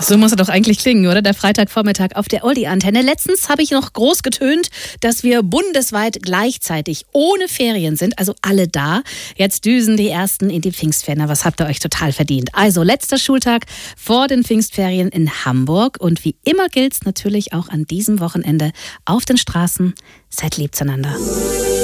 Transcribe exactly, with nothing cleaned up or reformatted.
So muss er doch eigentlich klingen, oder? Der Freitagvormittag auf der Oldie-Antenne. Letztens habe ich noch groß getönt, dass wir bundesweit gleichzeitig ohne Ferien sind, also alle da. Jetzt düsen die Ersten in die Pfingstferien. Was habt ihr euch total verdient? Also letzter Schultag vor den Pfingstferien in Hamburg. Und wie immer gilt es natürlich auch an diesem Wochenende auf den Straßen. Seid lieb zueinander.